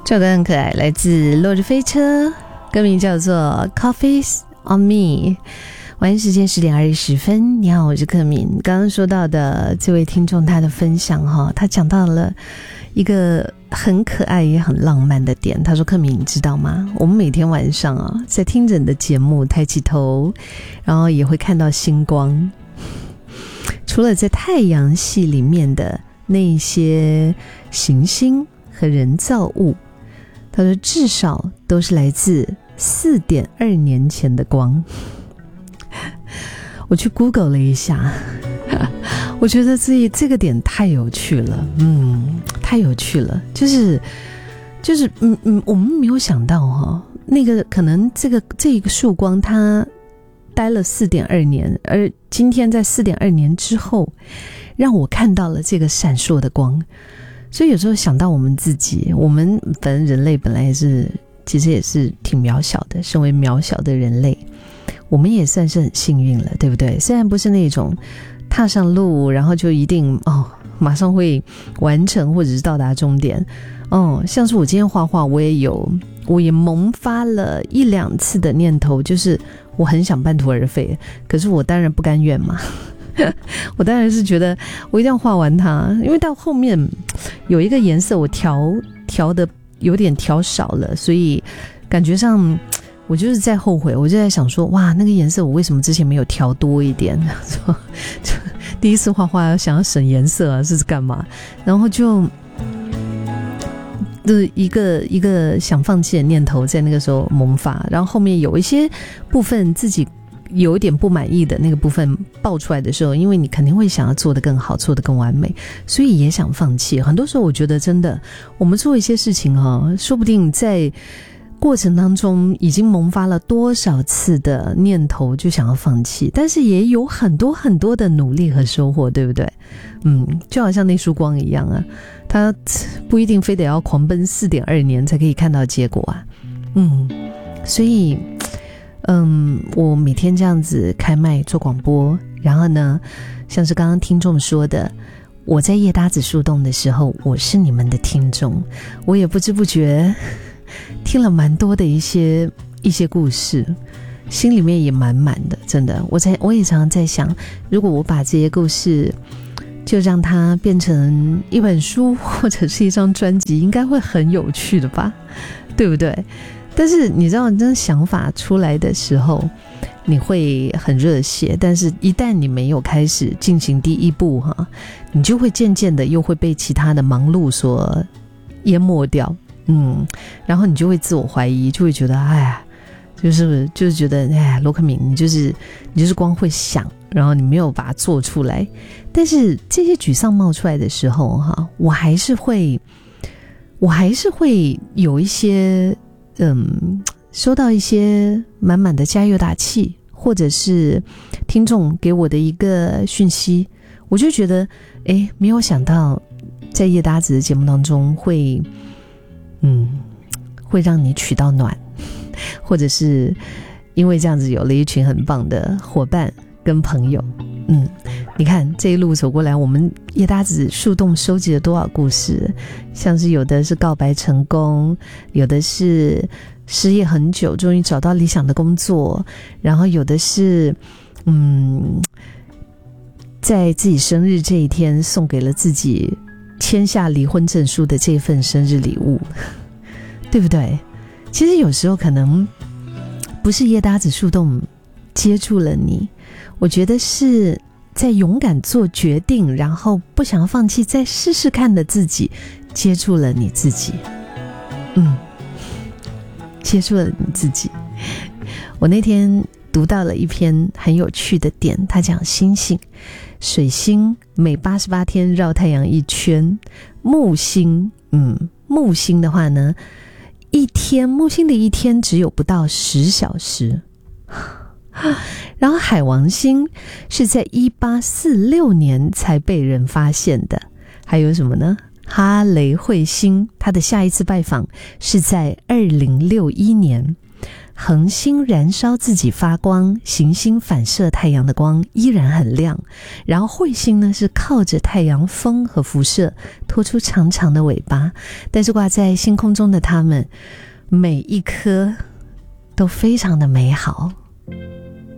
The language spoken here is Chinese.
这首歌很可爱，来自落日飞车，歌名叫做 Coffees on Me。晚安时间10点20分，你好，我是克敏。刚刚说到的这位听众他的分享他讲到了一个很可爱也很浪漫的点。他说，克敏你知道吗，我们每天晚上在听着你的节目抬起头，然后也会看到星光，除了在太阳系里面的那些行星和人造物，他说至少都是来自4.2年前的光。我去 Google 了一下，我觉得这个点太有趣了，太有趣了，就是我们没有想到那个可能这一个束光它待了4.2年，而今天在4.2年之后，让我看到了这个闪烁的光。所以有时候想到我们自己，我们反正人类本来其实也是挺渺小的，身为渺小的人类，我们也算是很幸运了，对不对？虽然不是那种踏上路然后就一定马上会完成或者是到达终点像是我今天画画，我也萌发了1-2次的念头，就是我很想半途而废，可是我当然不甘愿嘛我当然是觉得我一定要画完它，因为到后面有一个颜色我调的有点调少了，所以感觉上我就是在后悔，我就在想说，哇，那个颜色我为什么之前没有调多一点就第一次画画想要省颜色是干嘛，然后就一个想放弃的念头在那个时候萌发，然后后面有一些部分自己有点不满意的那个部分爆出来的时候，因为你肯定会想要做得更好，做得更完美，所以也想放弃。很多时候我觉得真的我们做一些事情说不定在过程当中已经萌发了多少次的念头就想要放弃，但是也有很多很多的努力和收获，对不对？就好像那束光一样它不一定非得要狂奔4.2年才可以看到结果所以我每天这样子开麦做广播，然后呢，像是刚刚听众说的，我在夜搭子树洞的时候，我是你们的听众，我也不知不觉听了蛮多的一些故事，心里面也满满的，真的，我也常常在想，如果我把这些故事就让它变成一本书或者是一张专辑，应该会很有趣的吧，对不对？但是你知道你这想法出来的时候你会很热血，但是一旦你没有开始进行第一步你就会渐渐的又会被其他的忙碌所淹没掉然后你就会自我怀疑，就会觉得就是觉得罗克敏你就是光会想，然后你没有把它做出来。但是这些沮丧冒出来的时候我还是会有一些收到一些满满的加油打气，或者是听众给我的一个讯息，我就觉得没有想到在夜搭子的节目当中会让你取到暖，或者是因为这样子有了一群很棒的伙伴跟朋友你看这一路走过来，我们夜搭子树洞收集了多少故事，像是有的是告白成功，有的是失业很久终于找到理想的工作，然后有的是在自己生日这一天送给了自己签下离婚证书的这份生日礼物，对不对？其实有时候可能不是夜搭子树洞接住了你，我觉得是在勇敢做决定，然后不想要放弃再试试看的自己接住了你自己接住了你自己。我那天读到了一篇很有趣的点，他讲星星，水星每88天绕太阳一圈，木星木星的话呢，木星的一天只有不到10小时然后海王星是在1846年才被人发现的。还有什么呢？哈雷彗星它的下一次拜访是在2061年。 恒星燃烧自己发光，行星反射太阳的光依然很亮，然后彗星呢是靠着太阳风和辐射拖出长长的尾巴，但是挂在星空中的它们每一颗都非常的美好。